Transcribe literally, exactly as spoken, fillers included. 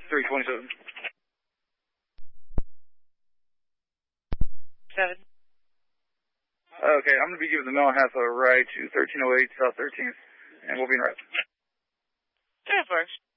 three twenty-seven. Seven. Okay, I'm going to be giving the Mel Half a ride to thirteen oh eight South thirteenth, and we'll be in route. That works.